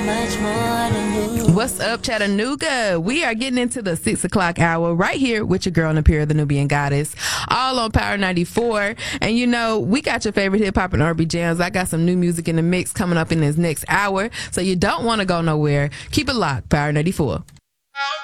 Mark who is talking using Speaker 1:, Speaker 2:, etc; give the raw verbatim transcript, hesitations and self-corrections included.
Speaker 1: much more than you.
Speaker 2: What's up, Chattanooga? We are getting into the six o'clock hour right here with your girl, Napira, the Nubian Goddess, all on Power ninety-four. And you know, we got your favorite hip hop and R and B jams. I got some new music in the mix coming up in this next hour, so you don't want to go nowhere. Keep it locked, Power ninety-four.